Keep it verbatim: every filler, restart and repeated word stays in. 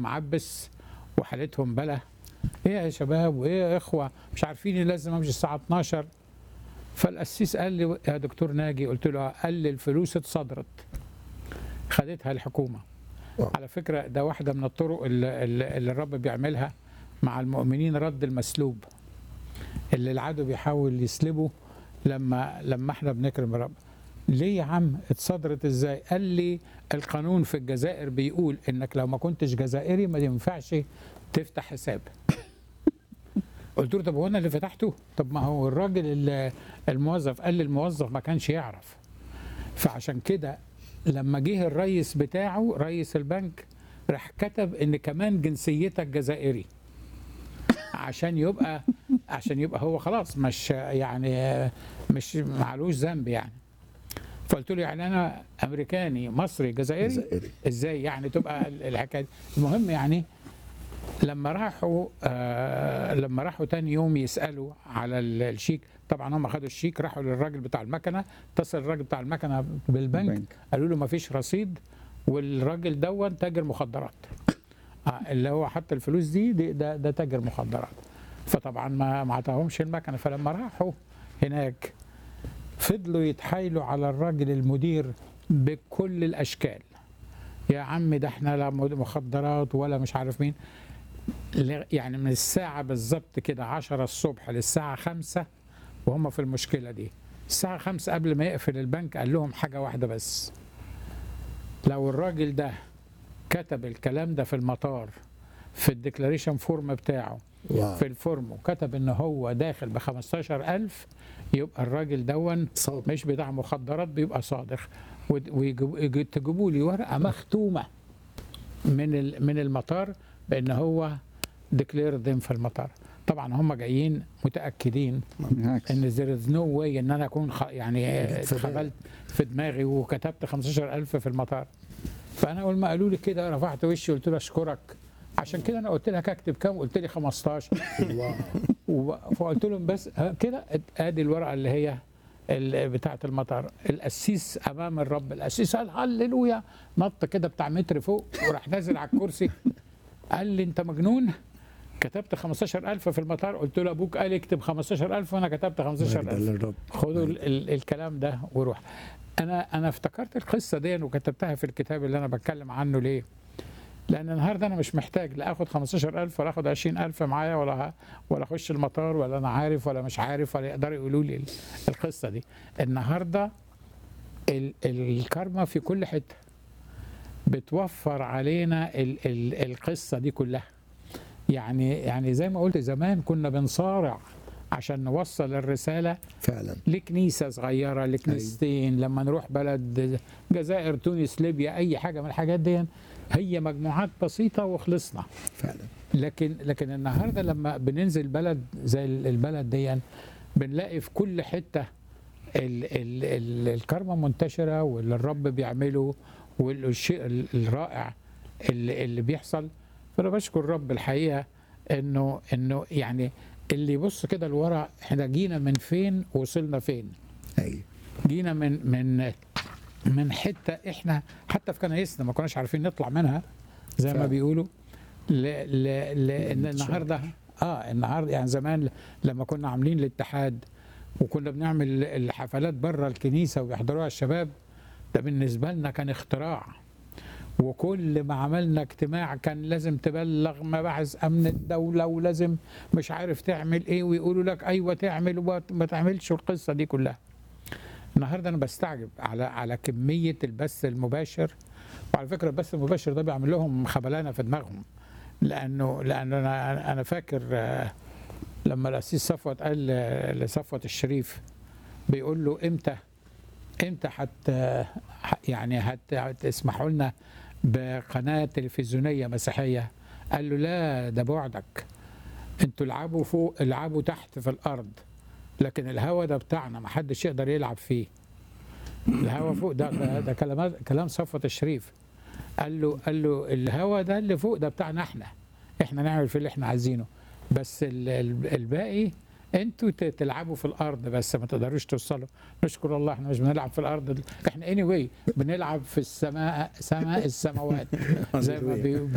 معبس وحالتهم بلا. ايه يا شباب وايه يا اخوه مش عارفين لازم امشي الساعه اتناشر. فالقسيس قال لي يا دكتور ناجي، قلت له قال لي الفلوس اتصدرت خدتها الحكومه. على فكره ده واحده من الطرق اللي, اللي الرب بيعملها مع المؤمنين، رد المسلوب اللي العدو بيحاول يسلبه لما لما احنا بنكرم الرب. ليه يا عم اتصدرت ازاي؟ قال لي القانون في الجزائر بيقول انك لو ما كنتش جزائري ما ينفعش تفتح حساب. قلت له طب هو انا اللي فتحته؟ طب ما هو الراجل اللي الموظف قال لي الموظف ما كانش يعرف. فعشان كده لما جه الرئيس بتاعه رئيس البنك راح كتب ان كمان جنسيتك جزائري عشان يبقى عشان يبقى هو خلاص مش يعني مش معلوش ذنب يعني. فقلت له يعني انا امريكاني مصري جزائري, جزائري. ازاي يعني تبقى الحكايه؟ المهم يعني لما راحوا آه لما راحوا تاني يوم يسالوا على الشيك، طبعا هم خدوا الشيك راحوا للراجل بتاع المكنه، اتصل الراجل بتاع المكنه بالبنك البنك. قالوا له ما فيش رصيد والراجل دون تاجر مخدرات. آه اللي هو حط الفلوس دي, دي ده, ده تاجر مخدرات. فطبعا ما ما عطاهمش المكنه. فلما راحوا هناك فضلوا يتحايلوا على الراجل المدير بكل الاشكال، يا عم ده احنا لا مخدرات ولا مش عارف مين. يعني من الساعه بالظبط كده عشرة الصبح للساعه خمسة وهم في المشكله دي. الساعه خمسة قبل ما يقفل البنك قال لهم حاجه واحده بس، لو الراجل ده كتب الكلام ده في المطار في الديكلاريشن فورم بتاعه واو. في الفورم وكتب ان هو داخل ب خمستاشر ألف يبقى الراجل دون صادق. مش بتاع مخدرات، بيبقى صادق. وتجيبوا لي ورقه مختومه من من المطار بان هو ديكلير ذم في المطار. طبعا هم جايين متاكدين ان زير از نو واي ان انا اكون خ... يعني اتخبلت في دماغي وكتبت خمستاشر ألف في المطار. فانا اول ما قالوا لي كده رفعت وشي قلت له اشكرك، عشان كده انا قلت لك اكتب كام؟ قلت لي خمستاشر. فقلت لهم بس كده ادي الورقه اللي هي بتاعه المطار. القسيس امام الرب، القسيس قال هللويا، نط كده بتاع متر فوق وراح نازل على الكرسي قال لي انت مجنون؟ كتبت خمستاشر ألف في المطار؟ قلت له ابوك قال اكتب خمستاشر ألف وانا كتبت خمستاشر ألف. خدوا ال ال الكلام ده وروح. انا انا افتكرت القصه دي وكتبتها في الكتاب اللي انا بتكلم عنه. ليه؟ لان النهارده انا مش محتاج لا اخد خمستاشر ألف ولا اخد عشرين ألف معايا ولا ولا اخش المطار ولا انا عارف ولا مش عارف ولا يقدروا يقولوا لي القصه دي. النهارده ال الكارما في كل حته بتوفر علينا ال ال القصه دي كلها. يعني يعني زي ما قلت زمان كنا بنصارع عشان نوصل الرساله فعلا لكنيسه صغيره لكنيستين. أيوة. لما نروح بلد جزائر تونس ليبيا اي حاجه من الحاجات دي هي مجموعات بسيطه وخلصنا فعلا. لكن لكن النهارده لما بننزل بلد زي البلد دي بنلاقي في كل حته ال ال ال الكارما منتشره واللي الرب بيعمله والشيء الرائع اللي, اللي بيحصل. فانا بشكر الرب الحقيقه انه انه يعني اللي يبص كده لورا احنا جينا من فين وصلنا فين. ايوه جينا من من من حته احنا حتى في كنايسنا ما كناش عارفين نطلع منها زي فعلا. ما بيقولوا ل ل ل النهارده اه النهارده يعني زمان لما كنا عاملين الاتحاد وكنا بنعمل الحفلات بره الكنيسه ويحضروها الشباب، ده بالنسبه لنا كان اختراع. وكل ما عملنا اجتماع كان لازم تبلغ مباحث امن الدوله ولازم مش عارف تعمل ايه ويقولوا لك ايوه تعمل وما تعملش القصه دي كلها. النهارده انا بستعجب على على كميه البث المباشر. وعلى فكره البث المباشر ده بيعمل لهم خبلانه في دماغهم، لانه لان انا انا فاكر لما القسيس صفوت قال لصفوت الشريف بيقول له امتى امتى حتى يعني هتسمحوا لنا بقناه تلفزيونيه مسيحيه؟ قال له لا ده بعدك، انتوا العبوا فوق العبوا تحت في الارض، لكن الهوا ده بتاعنا ما حدش يقدر يلعب فيه. الهوا فوق ده ده, ده كلام كلام صفوت الشريف. قال له قال له الهوا ده اللي فوق ده بتاعنا احنا احنا نعمل فيه اللي احنا عايزينه، بس الباقي انتوا تلعبوا في الارض بس ما تقدروش توصلوا. نشكر الله احنا مش بنلعب في الارض، احنا اني anyway بنلعب في السماء سماء السماوات زي ما